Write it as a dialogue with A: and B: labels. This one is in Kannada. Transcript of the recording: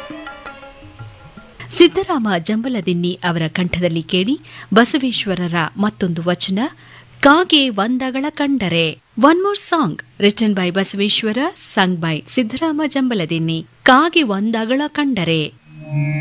A: ಸಿದ್ದರಾಮ ಜಂಬಲದಿನ್ನಿ ಅವರ ಕಂಠದಲ್ಲಿ ಕೇಳಿ ಬಸವೇಶ್ವರರ ಮತ್ತೊಂದು ವಚನ ಕಾಗೆ ಒಂದಗಳ ಕಂಡರೆ. One more song written by Basaveshwara, sung by Siddarama Jambaladinni. ಕಾಗೆ ಒಂದಗಳ ಕಂಡರೆ.